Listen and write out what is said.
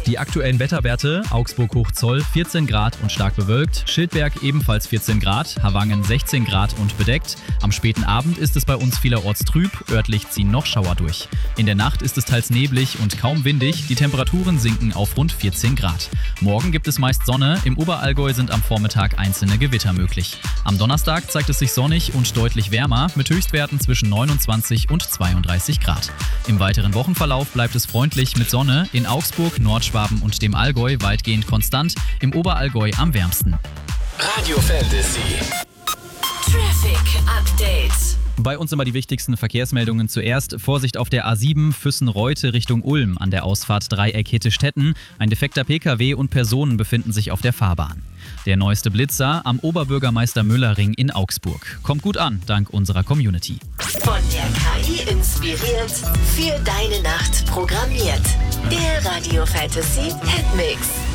Die aktuellen Wetterwerte: Augsburg-Hochzoll 14 Grad und stark bewölkt, Schildberg ebenfalls 14 Grad, Havangen 16 Grad und bedeckt. Am späten Abend ist es bei uns vielerorts trüb, örtlich ziehen noch Schauer durch. In der Nacht ist es teils neblig und kaum windig, die Temperaturen sinken auf rund 14 Grad. Morgen gibt es meist Sonne, im Oberallgäu sind am Vormittag einzelne Gewitter möglich. Am Donnerstag zeigt es sich sonnig und deutlich wärmer, mit Höchstwerten zwischen 29 und 32 Grad. Im weiteren Wochenverlauf bleibt es freundlich mit Sonne, in Augsburg, Nordschwaben und dem Allgäu weitgehend konstant, im Oberallgäu am wärmsten. Radio Fantasy. Traffic Update. Bei uns immer die wichtigsten Verkehrsmeldungen zuerst. Vorsicht auf der A7 Füssen-Reute Richtung Ulm an der Ausfahrt Dreieck Hitte-Stetten. Ein defekter Pkw und Personen befinden sich auf der Fahrbahn. Der neueste Blitzer am Oberbürgermeister-Müller-Ring in Augsburg. Kommt gut an, dank unserer Community. Von der KI inspiriert, für deine Nacht programmiert. Der Radio Fantasy Hitmix.